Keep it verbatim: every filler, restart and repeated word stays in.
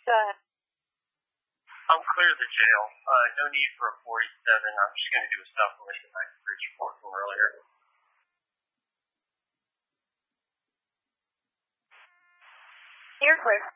Go ahead. I'm clear of the jail. Uh, no need for a forty-seven. I'm just going to do a supplemental back to Bridge report from earlier. You're clear.